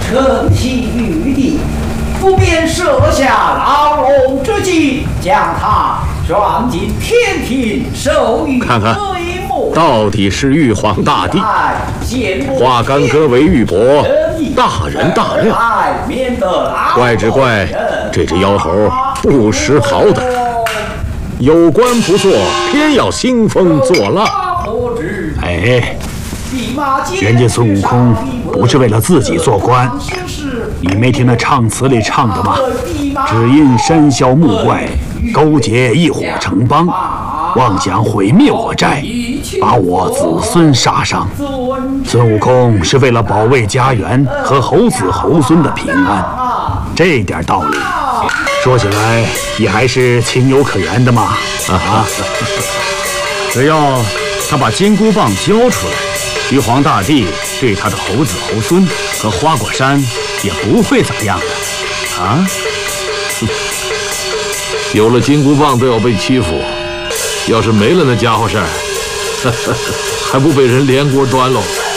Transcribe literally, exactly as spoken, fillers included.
承其余地，不便设下牢笼之计，将他装进天庭，授予看看推幕。 到底是玉皇大帝，化干戈为玉帛，大人大量。怪只怪这只妖猴不识好歹，有官不做，偏要兴风作浪。 哎，人家孙悟空不是为了自己做官，你没听那唱词里唱的吗？只因山魈木怪勾结一伙城邦，妄想毁灭我寨，把我子孙杀伤。孙悟空是为了保卫家园和猴子猴孙的平安，这点道理说起来也还是情有可原的嘛。啊，只要他把金箍棒交出来，玉皇大帝对他的猴子猴孙和花果山也不会怎么样的啊。 有了金箍棒都要被欺负，要是没了那家伙事儿，还不被人连锅端喽？